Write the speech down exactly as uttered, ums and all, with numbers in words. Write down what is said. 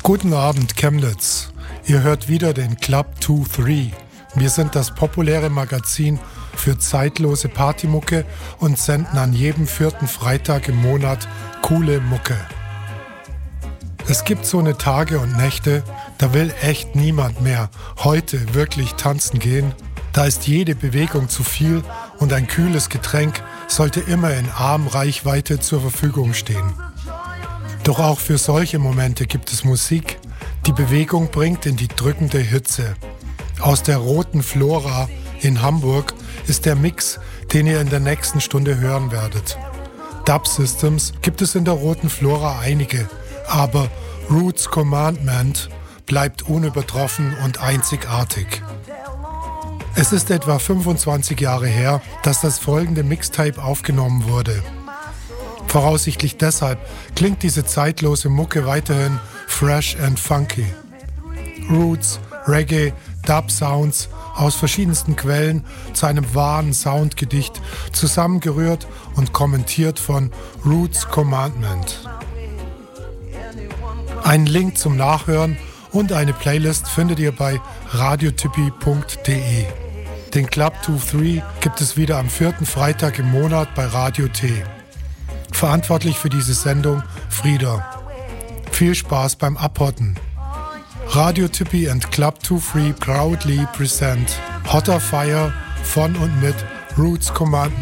Guten Abend, Chemnitz. Ihr hört wieder den Club drei. Wir sind das populäre Magazin für zeitlose Partymucke und senden an jedem vierten Freitag im Monat coole Mucke. Es gibt so eine Tage und Nächte, da will echt niemand mehr heute wirklich tanzen gehen. Da ist jede Bewegung zu viel und ein kühles Getränk sollte immer in Armreichweite zur Verfügung stehen. Doch auch für solche Momente gibt es Musik, die Bewegung bringt in die drückende Hitze. Aus der Roten Flora in Hamburg ist der Mix, den ihr in der nächsten Stunde hören werdet. Dub Systems gibt es in der Roten Flora einige, aber Roots Commandment bleibt unübertroffen und einzigartig. Es ist etwa fünfundzwanzig Jahre her, dass das folgende Mixtape aufgenommen wurde. Voraussichtlich deshalb klingt diese zeitlose Mucke weiterhin fresh and funky. Roots, Reggae, Dub-Sounds aus verschiedensten Quellen zu einem wahren Soundgedicht, zusammengerührt und kommentiert von Roots Commandment. Einen Link zum Nachhören und eine Playlist findet ihr bei radiotypi punkt de. Den Club drei gibt es wieder am vierten Freitag im Monat bei Radio T. Verantwortlich für diese Sendung Frieda. Viel Spaß beim Abhotten. Radiotypi and Club drei proudly present Hotter Fire von und mit Roots Commandment.